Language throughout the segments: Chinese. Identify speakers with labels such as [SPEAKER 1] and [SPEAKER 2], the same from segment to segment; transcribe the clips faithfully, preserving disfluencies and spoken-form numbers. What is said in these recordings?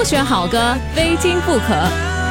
[SPEAKER 1] 选好歌，非听不可。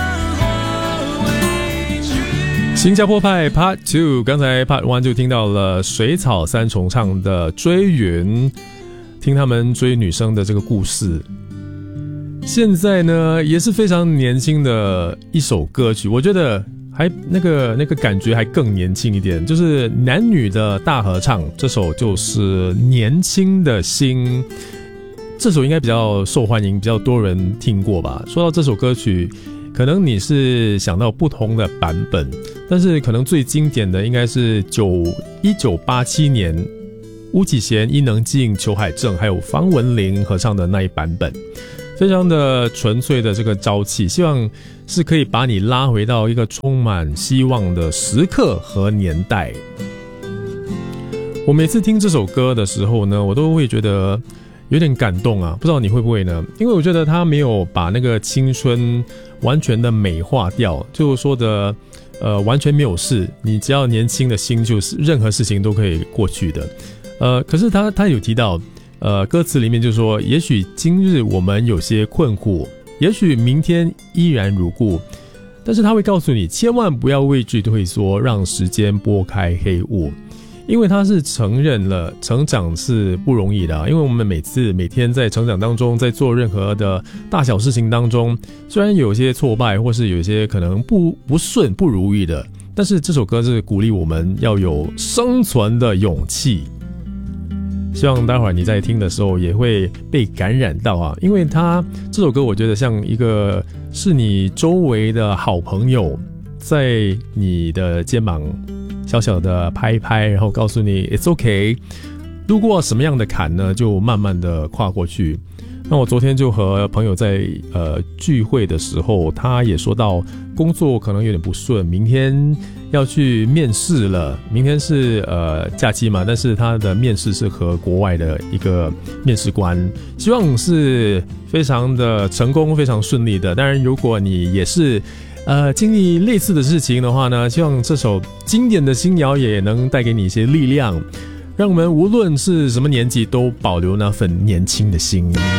[SPEAKER 2] 新加坡派 Part 二， 刚才 Part 一就听到了水草三重唱的追云，听他们追女生的这个故事。现在呢也是非常年轻的一首歌曲，我觉得还那个那个感觉还更年轻一点，就是男女的大合唱，这首就是年轻的心。这首应该比较受欢迎，比较多人听过吧。说到这首歌曲，可能你是想到不同的版本，但是可能最经典的应该是一九八七年巫启贤、伊能静、裘海正还有方文琳合唱的那一版本，非常的纯粹的这个朝气，希望是可以把你拉回到一个充满希望的时刻和年代。我每次听这首歌的时候呢，我都会觉得有点感动啊，不知道你会不会呢？因为我觉得他没有把那个青春完全的美化掉，就说的呃完全没有事，你只要年轻的心，就是任何事情都可以过去的。呃，可是他他有提到，呃，歌词里面就说，也许今日我们有些困苦，也许明天依然如故，但是他会告诉你，千万不要畏惧退缩，让时间拨开黑雾。因为他是承认了成长是不容易的、啊、因为我们每次每天在成长当中，在做任何的大小事情当中，虽然有些挫败或是有些可能不不顺不如意的，但是这首歌是鼓励我们要有生存的勇气。希望待会儿你在听的时候也会被感染到啊，因为他这首歌我觉得像一个是你周围的好朋友，在你的肩膀小小的拍一拍，然后告诉你 It's okay， 路过什么样的坎呢，就慢慢的跨过去。那我昨天就和朋友在呃聚会的时候，他也说到工作可能有点不顺，明天要去面试了。明天是呃假期嘛，但是他的面试是和国外的一个面试官，希望是非常的成功，非常顺利的。当然，如果你也是呃经历类似的事情的话呢，希望这首经典的新谣也能带给你一些力量，让我们无论是什么年纪都保留那份年轻的心。